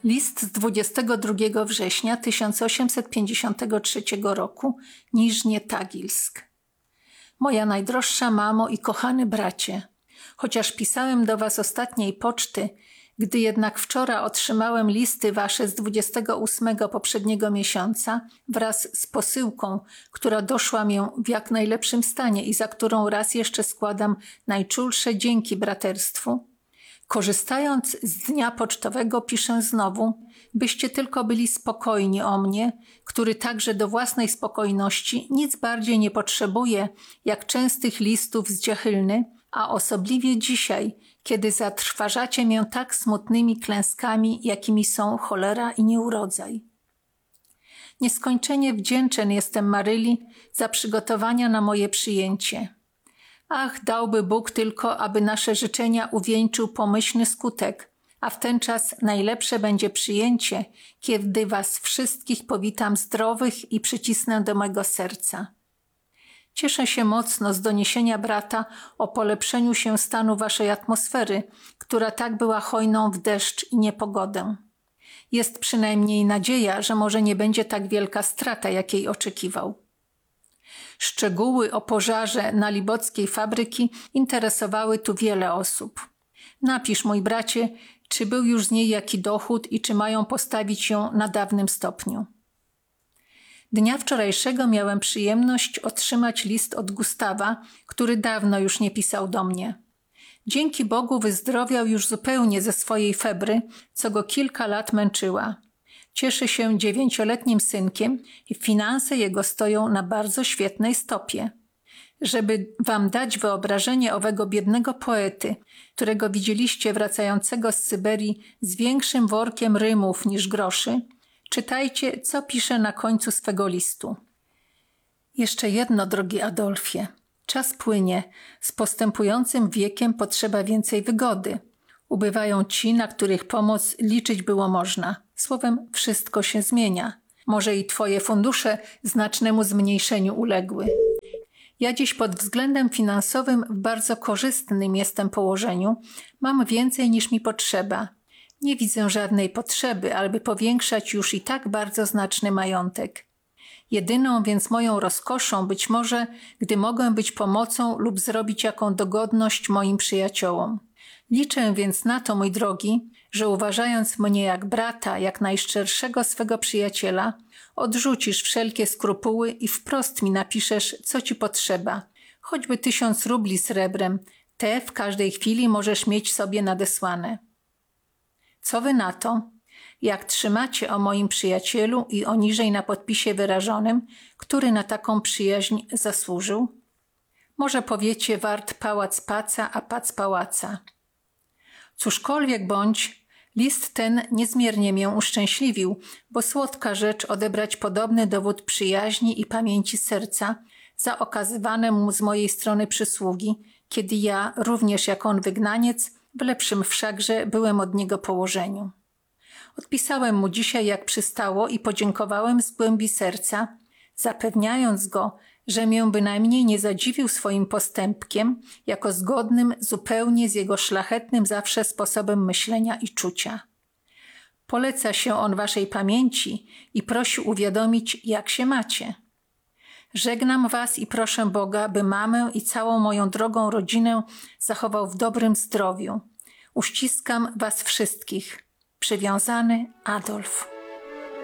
List z 22 września 1853 roku, Niżnie Tagilsk. Moja najdroższa mamo i kochany bracie, chociaż pisałem do was ostatniej poczty, gdy jednak wczoraj otrzymałem listy wasze z 28 poprzedniego miesiąca wraz z posyłką, która doszła mię w jak najlepszym stanie i za którą raz jeszcze składam najczulsze dzięki braterstwu, korzystając z dnia pocztowego piszę znowu, byście tylko byli spokojni o mnie, który także do własnej spokojności nic bardziej nie potrzebuje, jak częstych listów z Dziechylny, a osobliwie dzisiaj, kiedy zatrważacie mię tak smutnymi klęskami, jakimi są cholera i nieurodzaj. Nieskończenie wdzięczny jestem Maryli za przygotowania na moje przyjęcie. Ach, dałby Bóg tylko, aby nasze życzenia uwieńczył pomyślny skutek, a w ten czas najlepsze będzie przyjęcie, kiedy was wszystkich powitam zdrowych i przycisnę do mego serca. Cieszę się mocno z doniesienia brata o polepszeniu się stanu waszej atmosfery, która tak była hojną w deszcz i niepogodę. Jest przynajmniej nadzieja, że może nie będzie tak wielka strata, jakiej oczekiwał. Szczegóły o pożarze nalibockiej fabryki interesowały tu wiele osób. Napisz, mój bracie, czy był już z niej jaki dochód i czy mają postawić ją na dawnym stopniu. Dnia wczorajszego miałem przyjemność otrzymać list od Gustawa, który dawno już nie pisał do mnie. Dzięki Bogu wyzdrowiał już zupełnie ze swojej febry, co go kilka lat męczyła. Cieszy się 9-letnim synkiem i finanse jego stoją na bardzo świetnej stopie. Żeby wam dać wyobrażenie owego biednego poety, którego widzieliście wracającego z Syberii z większym workiem rymów niż groszy, czytajcie, co pisze na końcu swego listu. Jeszcze jedno, drogi Adolfie. Czas płynie. Z postępującym wiekiem potrzeba więcej wygody. Ubywają ci, na których pomoc liczyć było można. Słowem, wszystko się zmienia. Może i twoje fundusze znacznemu zmniejszeniu uległy. Ja dziś pod względem finansowym w bardzo korzystnym jestem położeniu. Mam więcej niż mi potrzeba. Nie widzę żadnej potrzeby, aby powiększać już i tak bardzo znaczny majątek. Jedyną więc moją rozkoszą być może, gdy mogę być pomocą lub zrobić jaką dogodność moim przyjaciołom. Liczę więc na to, mój drogi, że uważając mnie jak brata, jak najszczerszego swego przyjaciela, odrzucisz wszelkie skrupuły i wprost mi napiszesz, co ci potrzeba. Choćby 1000 rubli srebrem, te w każdej chwili możesz mieć sobie nadesłane. Co wy na to? Jak trzymacie o moim przyjacielu i o niżej na podpisie wyrażonym, który na taką przyjaźń zasłużył? Może powiecie, wart pałac paca, a pac pałaca. Cóżkolwiek bądź, list ten niezmiernie mię uszczęśliwił, bo słodka rzecz odebrać podobny dowód przyjaźni i pamięci serca za okazywane mu z mojej strony przysługi, kiedy ja, również jak on wygnaniec, w lepszym wszakże byłem od niego położeniu. Odpisałem mu dzisiaj jak przystało i podziękowałem z głębi serca, zapewniając go, że mię bynajmniej nie zadziwił swoim postępkiem, jako zgodnym zupełnie z jego szlachetnym zawsze sposobem myślenia i czucia. Poleca się on waszej pamięci i prosi uwiadomić, jak się macie. Żegnam was i proszę Boga, by mamę i całą moją drogą rodzinę zachował w dobrym zdrowiu. Uściskam was wszystkich. Przywiązany Adolf.